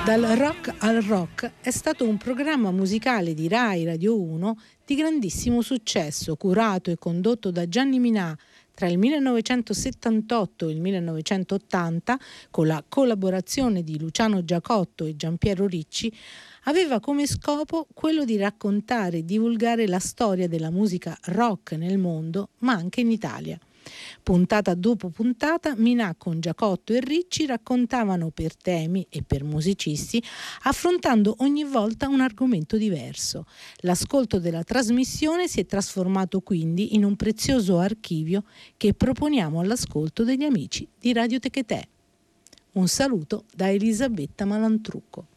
Dal rock al rock è stato un programma musicale di Rai Radio 1 di grandissimo successo, curato e condotto da Gianni Minà tra il 1978 e il 1980, con la collaborazione di Luciano Giacotto e Giampiero Ricci. Aveva come scopo quello di raccontare e divulgare la storia della musica rock nel mondo, ma anche in Italia. Puntata dopo puntata, Minà con Giacotto e Ricci raccontavano per temi e per musicisti, affrontando ogni volta un argomento diverso. L'ascolto della trasmissione si è trasformato quindi in un prezioso archivio che proponiamo all'ascolto degli amici di Radio Techetè. Un saluto da Elisabetta Malantrucco.